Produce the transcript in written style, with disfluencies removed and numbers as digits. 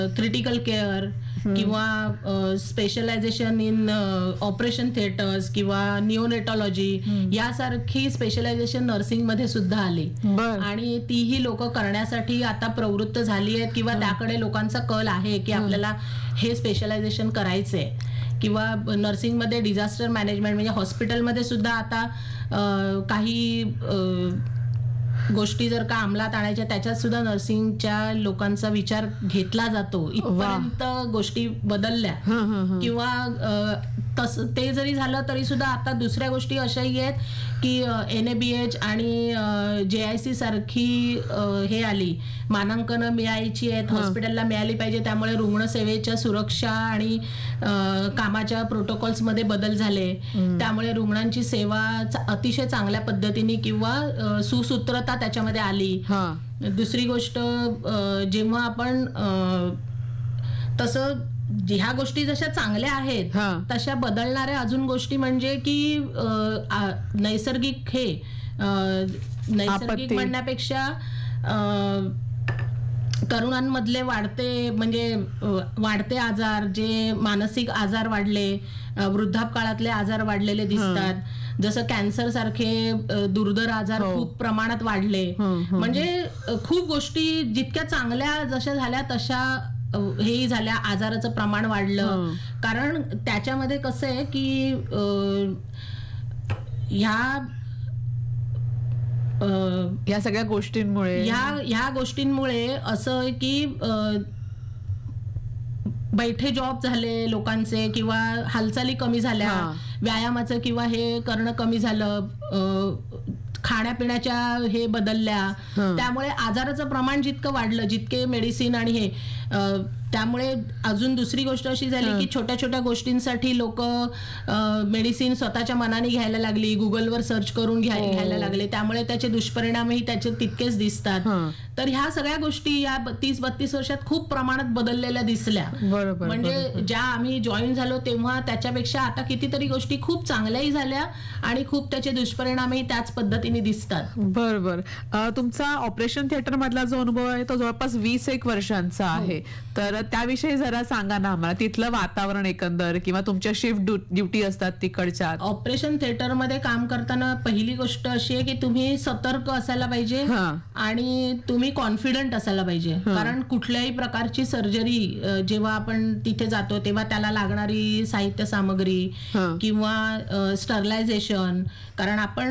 Critical care किंवा specialisation in operation theatres किंवा निओनेटॉलॉजी यासारखी स्पेशलायझेशन नर्सिंग मध्ये सुद्धा आली आणि तीही लोक करण्यासाठी आता प्रवृत्त झाली आहेत किंवा त्याकडे लोकांचा कल आहे की आपल्याला हे स्पेशलायझेशन करायचंय. किंवा नर्सिंगमध्ये डिझास्टर मॅनेजमेंट म्हणजे हॉस्पिटलमध्ये सुद्धा आता काही गोष्टी जर का अंमलात आणायच्या त्याच्यात सुद्धा नर्सिंगच्या लोकांचा विचार घेतला जातो. इथपर्यंत गोष्टी बदलल्या किंवा तसं ते जरी झालं तरी सुद्धा आता दुसऱ्या गोष्टी अशाही आहेत की NABH आणि JIC सारखी हे आली, मानांकनं मिळायची आहेत, हॉस्पिटलला मिळाली पाहिजे. त्यामुळे रुग्णसेवेच्या सुरक्षा आणि कामाच्या प्रोटोकॉल्स मध्ये बदल झाले. त्यामुळे रुग्णांची सेवा अतिशय चांगल्या पद्धतीने किंवा सुसूत्रता त्याच्यामध्ये आली. दुसरी गोष्ट जेव्हा आपण तसं ह्या गोष्टी जशा चांगल्या आहेत तशा बदलणाऱ्या अजून गोष्टी म्हणजे की नैसर्गिक म्हणण्यापेक्षा तरुणांमधले वाढते आजार, जे मानसिक आजार वाढले, वृद्धापकाळातले आजार वाढलेले दिसतात. जसं कॅन्सर सारखे दुर्धर आजार खूप प्रमाणात वाढले. म्हणजे खूप गोष्टी जितक्या चांगल्या जशा झाल्या तशा हेही झाल्या. आजाराचं प्रमाण वाढलं कारण त्याच्यामध्ये कसं आहे की या सगळ्या गोष्टींमुळे ह्या गोष्टींमुळे असं आहे की बैठे जॉब झाले लोकांचे किंवा हालचाली कमी झाल्या, व्यायामाचं किंवा हे करणं कमी झालं, खाण्यापिण्याच्या हे बदलल्या. त्यामुळे आजाराचं प्रमाण जितकं वाढलं, जितके मेडिसिन आणि हे, त्यामुळे अजून दुसरी गोष्ट अशी झाली की छोट्या छोट्या गोष्टींसाठी लोक मेडिसिन स्वतःच्या मनाने घ्यायला लागली, गुगलवर सर्च करून घ्यायला लागले. त्यामुळे त्याचे दुष्परिणामही त्याचे तितकेच दिसतात. तर ह्या सगळ्या गोष्टी या 30-32 वर्षात खूप प्रमाणात बदललेल्या दिसल्या. म्हणजे ज्या आम्ही जॉईन झालो तेव्हा त्याच्यापेक्षा आता कितीतरी गोष्टी खूप चांगल्याही झाल्या आणि खूप त्याचे दुष्परिणामही त्याच पद्धतीने दिसतात. बरोबर. तुमचा ऑपरेशन थिएटर मधला जो अनुभव आहे तो जवळपास 21 वर्षांचा आहे. तर त्याविषयी जरा सांगा ना आम्हाला, तिथलं वातावरण एकंदर किंवा तुमच्या शिफ्ट ड्युटी असतात तिकडच्या. ऑपरेशन थिएटर मध्ये काम करताना पहिली गोष्ट अशी आहे की तुम्ही सतर्क असायला पाहिजे आणि तुम्ही कॉन्फिडंट असायला पाहिजे. कारण कुठल्याही प्रकारची सर्जरी जेव्हा आपण तिथे जातो तेव्हा त्याला लागणारी साहित्य सामग्री किंवा स्टरलायझेशन, कारण आपण